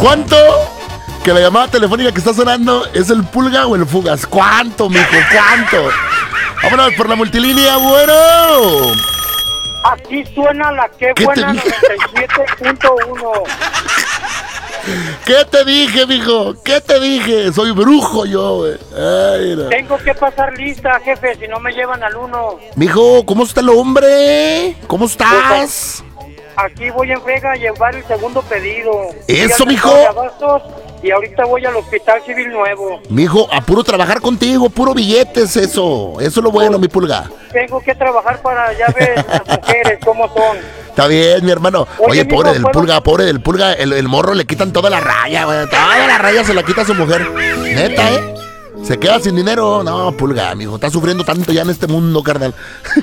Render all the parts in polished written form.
¿Cuánto? Que la llamada telefónica que está sonando es el Pulga o el Fugas. ¿Cuánto, mijo? ¿Cuánto? Vámonos por la multilínea, bueno. Aquí suena la que buena 97.1. ¿Qué te dije, mijo? ¿Qué te dije? Soy brujo yo, güey. Ay, no. Tengo que pasar lista, jefe, si no me llevan al 1. Mijo, ¿cómo está el hombre? ¿Cómo estás? Aquí voy en frega a llevar el segundo pedido. Eso, mijo. Y ahorita voy al Hospital Civil Nuevo. Mijo, a puro trabajar contigo, puro billetes, eso. Eso es lo bueno, mi Pulga. Tengo que trabajar para, ya ves, las mujeres, cómo son. Está bien, mi hermano. Oye, mijo, pobre del Pulga, el morro le quitan toda la raya, güey. Toda la raya se la quita a su mujer. Neta, ¿eh? Se queda sin dinero. No, Pulga, mijo, está sufriendo tanto ya en este mundo, carnal.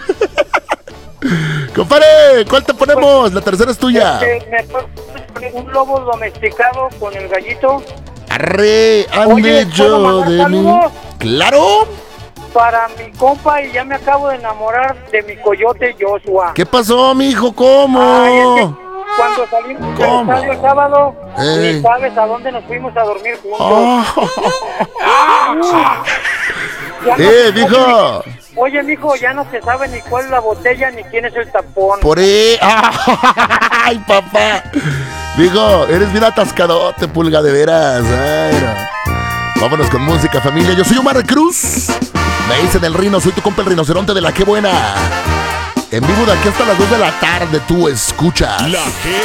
Compadre, ¿cuál te ponemos? La tercera es tuya. Un lobo domesticado con el gallito. Arre, han Oye, dicho ¿puedo mandar de mí. saludos? ¡Claro! Para mi compa, y ya me acabo de enamorar de mi coyote Joshua. ¿Qué pasó, mijo? ¿Cómo? Ay, es que cuando salimos del ¿Cómo? estadio el sábado, Ey. ni sabes a dónde nos fuimos a dormir juntos. Ya no se mijo. sabe Oye, mijo, ya no se sabe ni cuál es la botella ni quién es el tapón. Por ahí. ¡Ay, papá! Mijo, eres bien atascadote, Pulga, de veras. Ay, no. Vámonos con música, familia. Yo soy Omar Cruz. Me dicen el Rino, soy tu compa el rinoceronte de la que buena. En vivo de aquí hasta las 2 de la tarde, tú escuchas.